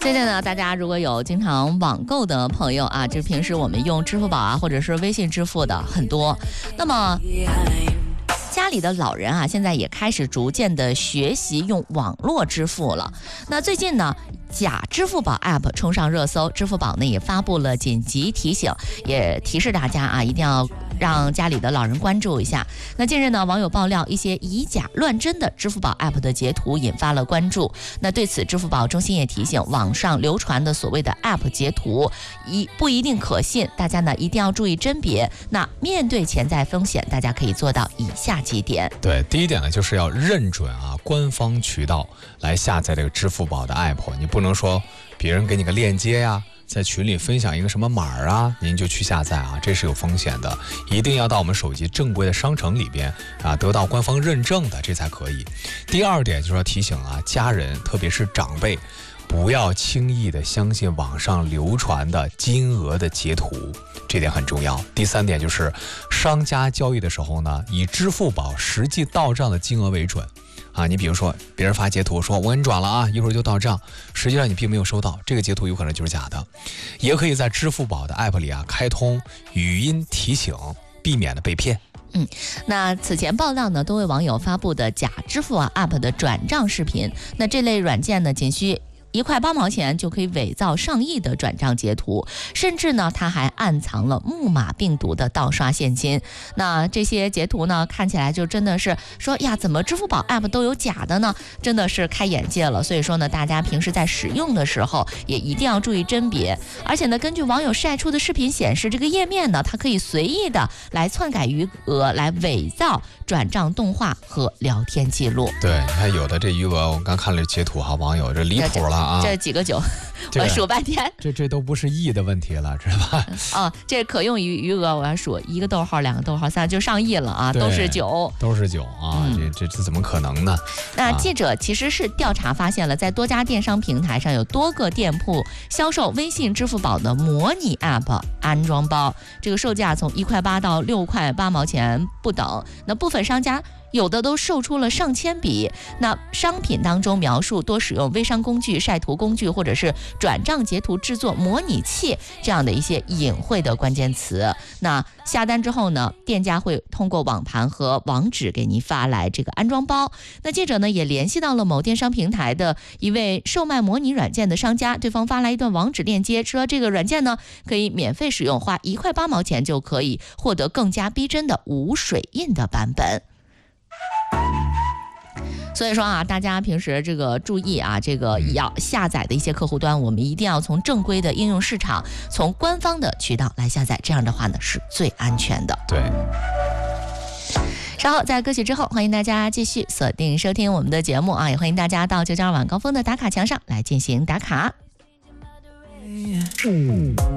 最近呢，大家如果有经常网购的朋友啊，就平时我们用支付宝啊，或者是微信支付的很多。那么家里的老人啊，现在也开始逐渐的学习用网络支付了。那最近呢，假支付宝 App 冲上热搜，支付宝呢也发布了紧急提醒，也提示大家啊，一定要让家里的老人关注一下。那近日呢，网友爆料一些以假乱真的支付宝 App 的截图引发了关注。那对此，支付宝中心也提醒，网上流传的所谓的 App 截图不一定可信，大家呢一定要注意甄别。那面对潜在风险，大家可以做到以下几点。 对，第一点呢，就是要认准官方渠道来下载这个支付宝的 App， 你不能说别人给你个链接呀，在群里分享一个什么码啊，您就去下载啊，这是有风险的。一定要到我们手机正规的商城里边得到官方认证的，这才可以。第二点就是要提醒家人，特别是长辈，不要轻易的相信网上流传的金额的截图，这点很重要。第三点就是商家交易的时候呢，以支付宝实际到账的金额为准。你比如说别人发截图说我给你转了一会儿就到账，实际上你并没有收到，这个截图有可能就是假的。也可以在支付宝的 App 里开通语音提醒，避免的被骗。 那此前爆料呢，多位网友发布的假支付宝 App 的转账视频，那这类软件呢，仅需1块8毛钱就可以伪造上亿的转账截图，甚至呢，它还暗藏了木马病毒的盗刷现金。那这些截图呢，看起来就真的是说呀，怎么支付宝 App 都有假的呢？真的是开眼界了。所以说呢，大家平时在使用的时候也一定要注意甄别。而且呢，根据网友晒出的视频显示，这个页面呢，它可以随意的来篡改余额，来伪造转账动画和聊天记录。 对，你看有的这余额，我刚看了截图网友这离谱了。 这几个9，我数半天， 这都不是亿的问题了，知道吧？ 这可用余额我要数1个逗号2个逗号3就上亿了都是9， 这怎么可能呢？ 那记者其实是调查发现了，在多家电商平台上有多个店铺销售微信、支付宝的模拟 App 安装包，这个售价从1块8到6块8毛钱不等。那部分商家有的都售出了上千笔，那商品当中描述多使用微商工具、晒图工具或者是转账截图制作模拟器这样的一些隐晦的关键词。那下单之后呢，店家会通过网盘和网址给您发来这个安装包。那记者呢也联系到了某电商平台的一位售卖模拟软件的商家，对方发来一段网址链接，说这个软件呢可以免费使用，花1块8毛钱就可以获得更加逼真的无水印的版本。所以说大家平时这个注意这个要下载的一些客户端，我们一定要从正规的应用市场，从官方的渠道来下载，这样的话呢是最安全的。 对。 稍后在歌曲之后，欢迎大家继续锁定收听我们的节目也欢迎大家到992晚高峰的打卡墙上来进行打卡。